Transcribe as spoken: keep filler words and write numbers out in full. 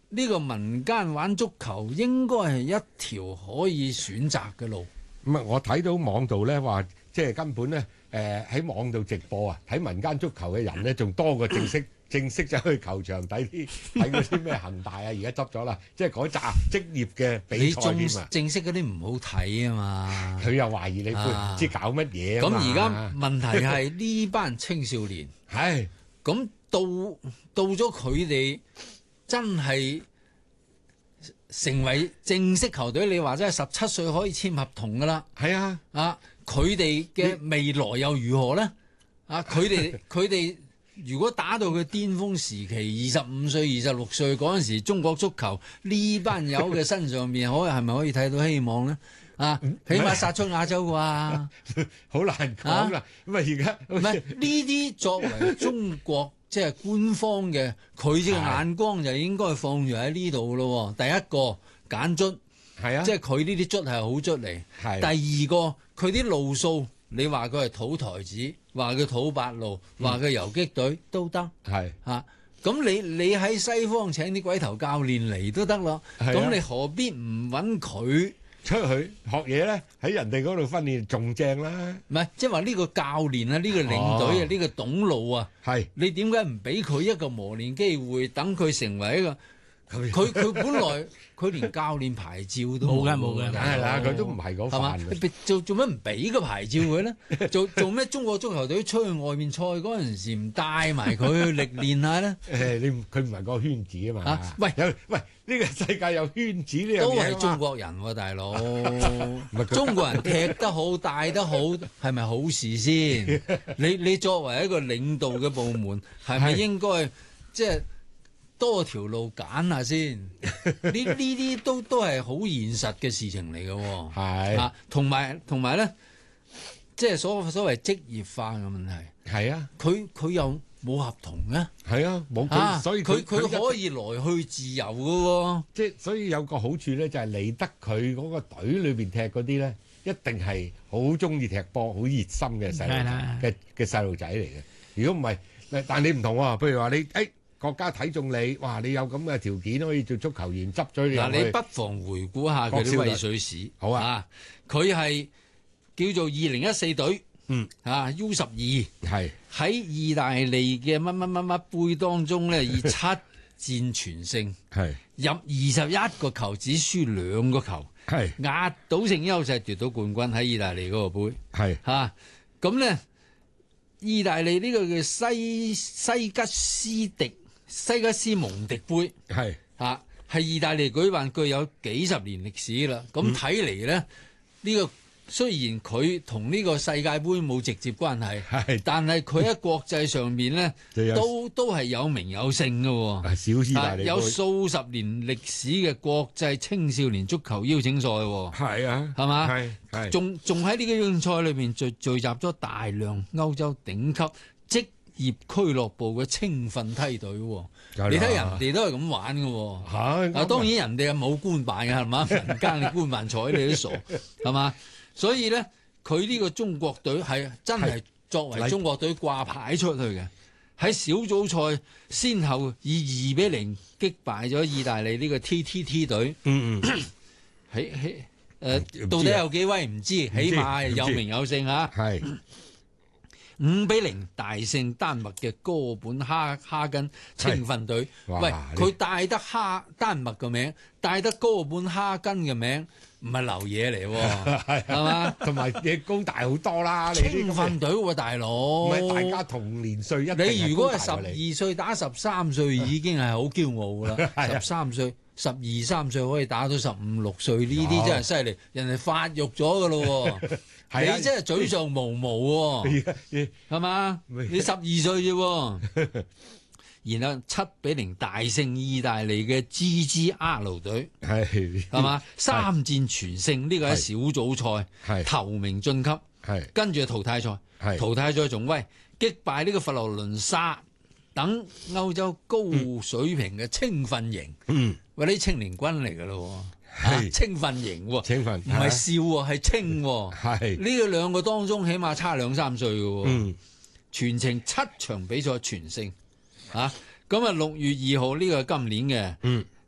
呢個民間玩足球應該係一條可以選擇嘅路。 咁啊，我睇到網度咧話，即係根本咧誒喺網度直播啊，睇民間足球嘅人咧仲多過正式正式走去球場睇啲睇嗰啲咩恒大啊，而家執咗啦，即係嗰扎職業嘅比賽添啊！ 正式嗰啲唔好睇啊嘛。 佢又懷疑你會唔知搞乜嘢啊嘛。 咁而家問題係呢班青少年， 係咁到到咗佢哋真係成為正式球隊，你話真係十七歲可以簽合同噶啦。 係啊， 啊，佢哋嘅未來又如何咧？啊，佢哋佢哋如果打到佢巔峰時期，二十五歲、二十六歲嗰陣時，中國足球呢班友嘅身上面，可係咪可以睇到希望咧？啊，起碼殺出亞洲啩， 好難講啦。咁啊，而家唔係呢啲作為中國即係官方嘅，佢嘅眼光就應該放住喺呢度咯。第一個揀卒， 係啊， 即係佢呢啲卒係好卒嚟。 係。 第二個佢啲路數，你話佢係土台子，話佢土八路，話佢游擊隊都得。 係嚇，咁你你喺西方請啲鬼頭教練嚟都得咯。咁你何必唔揾佢出去學嘢咧？喺人哋嗰度訓練仲正啦。 唔係，即係話呢個教練啊，呢個領隊啊，呢個董路啊， 係你點解唔俾佢一個磨練機會，等佢成為一個？佢佢本來佢連教練牌照都冇嘅冇嘅， 梗係啦，佢都唔係嗰範嘅。 做做咩唔俾個牌照佢咧？做做咩中國足球隊出去外面賽嗰陣時唔帶埋佢去歷練下咧？ 誒，你佢唔係個圈子啊嘛。 啊，喂有喂呢個世界有圈子呢樣嘢都係中國人喎，大佬。中國人踢得好、帶得好，係咪好事先？你你作為一個領導嘅部門，係咪應該即係多條路揀下先？呢呢啲都都係好現實嘅事情嚟嘅喎。 係啊，同埋同埋咧，即係所所謂職業化嘅問題。 係啊， 佢佢又冇合同嘅。 係啊，冇佢， 啊、 所以佢佢可以來去自由嘅喎。即係所以有個好處咧，就係嚟得佢嗰個隊裏邊踢嗰啲咧，一定係好中意踢波、好熱心嘅細路仔嘅嘅細路仔嚟嘅。如果唔係，但係你唔同喎。譬如話你誒。哎國家睇中你，哇！你有咁嘅條件可以做足球員，執咗你入去。 嗱，你不妨回顧下佢啲威水史。 好啊， 佢係叫做二零一四隊， 嗯啊 U 十二， 係喺意大利嘅乜乜乜乜杯當中咧，以七戰全勝， 係入二十一個球，只輸兩個球， 係壓倒性優勢奪到冠軍喺意大利嗰個杯， 係嚇咁咧。意大利呢個叫西西吉斯迪西吉斯蒙迪杯， 係嚇係意大利舉辦，具有幾十年歷史啦。咁睇嚟咧，呢、呢個雖然佢同呢個世界盃冇直接關係， 係， 但係佢喺國際上面咧，都都係有名有姓嘅喎。 小意大利有數十年歷史嘅國際青少年足球邀請賽喎。 係啊， 係嘛？ 係係，仲仲喺呢個邀請賽裏邊聚聚集咗大量歐洲頂級職業俱樂部嘅青訓梯隊喎。你睇人哋都係咁玩嘅喎。 嚇！ 啊，當然人哋係冇官辦嘅係嘛？民間嘅官辦彩你都傻係嘛？所以咧，佢呢個中國隊係真係作為中國隊掛牌出去嘅。喺小組賽先後以二比零擊敗咗意大利呢個 T T T 隊。 嗯嗯。 喺喺誒，到底有幾威唔知，起碼係有名有姓嚇。 係五比零大勝丹麥嘅哥本哈哈根青訓隊。喂，佢帶得哈丹麥嘅名，帶得哥本哈根嘅名，唔係流嘢嚟喎，係嘛？ 同埋你高大好多啦，你青訓隊喎，大佬。 唔係大家同年歲一定係高大過你。 你如果係十二歲打十三歲，已經係好驕傲噶啦。十三歲、十二三歲可以打到十五六歲，呢啲真係犀利。人哋發育咗噶咯，你真係嘴上無毛喎，係嘛？你十二歲啫。然後七比零大勝意大利嘅 G G R 隊，係係嘛？三戰全勝，呢個喺小組賽頭名晉級，係跟住淘汰賽，淘汰賽仲威擊敗呢個佛羅倫薩等歐洲高水平嘅青訓營，嗯，喂，啲青年軍嚟噶咯，係青訓營，青訓唔係笑喎，係青，係呢個兩個當中起碼差兩三歲嘅，嗯，全程七場比賽全勝。啊，咁啊六月二號呢個今年嘅，嗯，